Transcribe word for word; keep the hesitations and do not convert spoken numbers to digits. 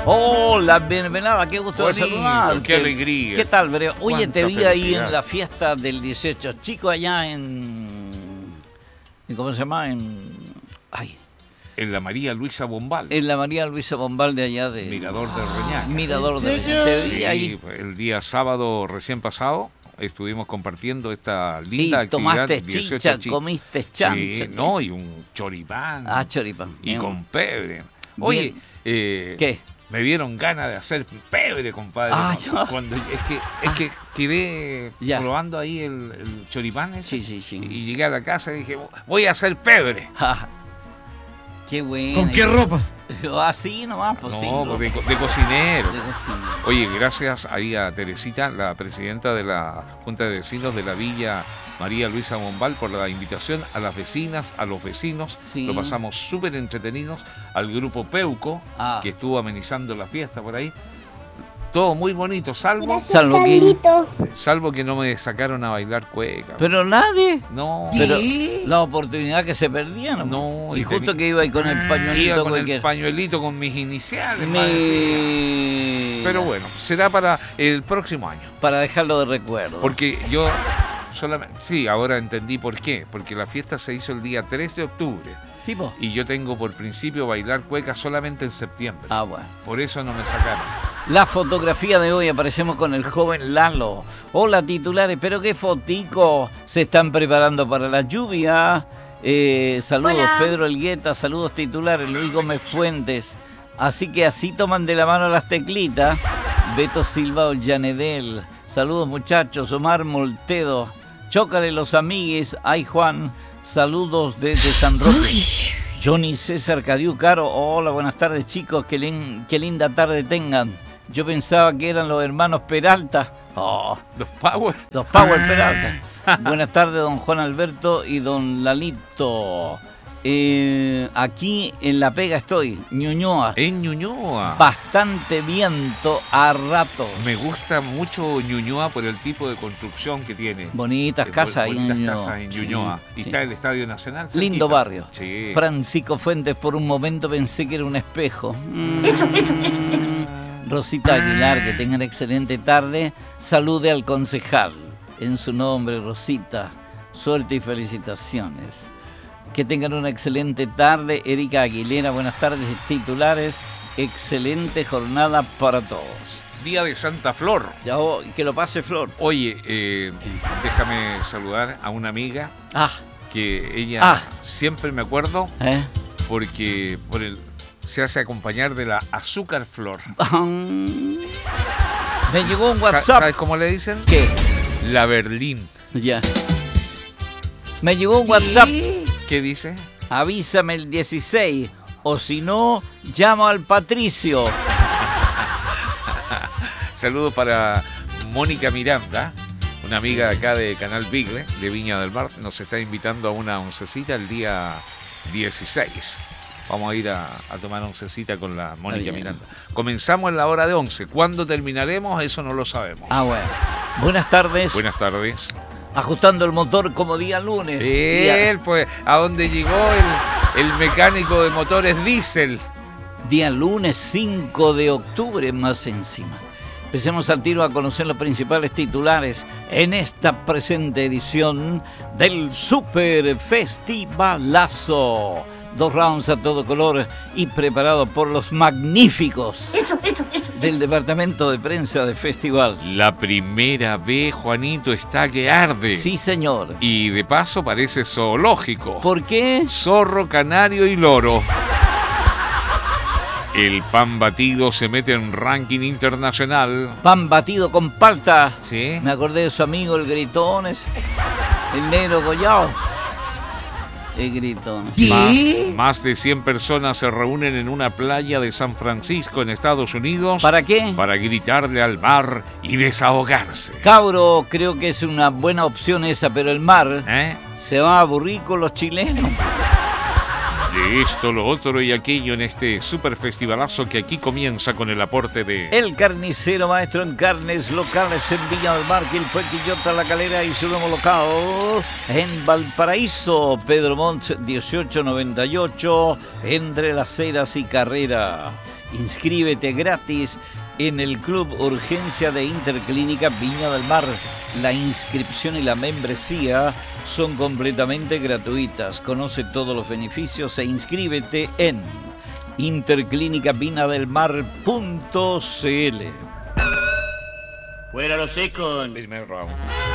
Hola, bienvenida, qué gusto Bonito, saludarte. qué alegría. ¿Qué tal, Breo? Oye, Cuánta te vi ahí felicidad. en la fiesta del dieciocho, chico, allá en... ¿en ¿Cómo se llama? En... Ay, En la María Luisa Bombal, en la María Luisa Bombal de allá de... Mirador de Reñaca. Mirador de Reñaca. Te vi Sí, ahí. el día sábado recién pasado estuvimos compartiendo esta linda Y actividad. tomaste dieciocho chicha, chi- comiste chancho. Sí, no, y un choripán. Ah, choripán. Y Bien. con pebre. Oye, Bien. eh, ¿Qué? me dieron ganas de hacer pebre, compadre. Ah, ¿no? yo- Cuando, es que, es Ah. que quedé Ya. probando ahí el, el choripán ese, Sí, sí, sí. y llegué a la casa y dije, voy a hacer pebre. Ja, qué bueno. ¿Con qué ropa? Así nomás, pues sí. No, pues de, co- de cocinero. de cocina. Oye, gracias ahí a Teresita, la presidenta de la Junta de Vecinos de la Villa María Luisa Bombal, por la invitación a las vecinas, a los vecinos. Sí. Lo pasamos súper entretenidos. Al grupo Peuco, Ah. que estuvo amenizando la fiesta por ahí. Todo muy bonito, salvo, Salvo que... salvo que no me sacaron a bailar cueca. Pero nadie... no, Pero la oportunidad que se perdía, ¿no? No, Y y justo teni- que iba ahí con el pañuelito iba con cualquier. el pañuelito con mis iniciales. más encima. Mi- Pero bueno, será para el próximo año. Para dejarlo de recuerdo. Porque yo solamente, sí, ahora entendí por qué. Porque la fiesta se hizo el día tres de octubre Sí, po. y yo tengo por principio bailar cueca solamente en septiembre. Ah, bueno. Por eso no me sacaron. La fotografía de hoy aparecemos con el joven Lalo. Hola, titulares, pero qué fotico. Se están preparando para la lluvia. Eh, saludos, Hola. Pedro Elgueta. Saludos, titulares, Luis Gómez Fuentes. Así que así toman de la mano las teclitas. Beto Silva Ollanedel. Saludos, muchachos. Omar Moltedo. Chócale los amigues. Ay, Juan. Saludos desde San Roque. Johnny César Cadiu Caro. Hola, buenas tardes, chicos. Qué, lin- qué linda tarde tengan. Yo pensaba que eran los hermanos Peralta. Oh, Los Power. los Power Peralta. Buenas tardes, don Juan Alberto y don Lalito. Eh, aquí en La Pega estoy, Ñuñoa. En Ñuñoa. Bastante viento a ratos. Me gusta mucho Ñuñoa por el tipo de construcción que tiene. Bonitas Eh, casas ahí en bonitas Ñuñoa. casas en Sí, Ñuñoa. Y sí. está el Estadio Nacional. Lindo cerquita. barrio. Sí. Francisco Fuentes, por un momento pensé que era un espejo. Mm. Rosita Aguilar, que tengan excelente tarde. Salude al concejal. En su nombre, Rosita. Suerte y felicitaciones. Que tengan una excelente tarde. Erika Aguilera, buenas tardes, titulares. Excelente jornada para todos. Día de Santa Flor. Ya, oh, que lo pase, Flor. Oye, eh, déjame saludar a una amiga Ah, que ella Ah. siempre me acuerdo ¿eh? porque por el, se hace acompañar de la azúcar flor. Me llegó un Sa- WhatsApp. ¿Sabes cómo le dicen? ¿Qué? La Berlín. Ya. Me llegó un WhatsApp. ¿Qué dice? Avísame el dieciséis. O si no, llamo al Patricio. Saludos para Mónica Miranda, una amiga de acá de Canal Bigle, de Viña del Mar. Nos está invitando a una oncecita el día dieciséis. Vamos a ir a, a tomar oncecita con la Mónica bien. Miranda. Comenzamos en la hora de once. ¿Cuándo terminaremos? Eso no lo sabemos. Ah, bueno. Buenas tardes. Buenas tardes. Ajustando el motor como día lunes. Día, Él, pues, a donde llegó el, el mecánico de motores diésel. día lunes cinco de octubre, más encima. Empecemos al tiro a conocer los principales titulares en esta presente edición del Super Festivalazo. Dos rounds a todo color y preparado por los magníficos del Departamento de Prensa de Festival. La primera vez, Juanito, está que arde. Sí, señor. Y de paso parece zoológico. ¿Por qué? Zorro, canario y loro. El pan batido se mete en ranking internacional. Pan batido con palta. ¿Sí? Me acordé de su amigo el gritón ese, el negro Goyao. El gritón. Más, más de cien personas se reúnen en una playa de San Francisco, en Estados Unidos, ¿Para qué? para gritarle al mar y desahogarse. Cabro, creo que es una buena opción esa, pero el mar ¿Eh? se va a aburrir con los chilenos. De esto, lo otro y aquello en este super festivalazo que aquí comienza con el aporte de... El carnicero maestro en carnes locales en Villa del Mar, Quilpuequillota, La Calera y su nuevo local en Valparaíso, Pedro Montt dieciocho noventa y ocho, entre Las Heras y Carrera. Inscríbete gratis en el Club Urgencia de Interclínica Viña del Mar. La inscripción y la membresía son completamente gratuitas. Conoce todos los beneficios e inscríbete en interclínica viña del mar punto c l. Fuera los secos. Primer round.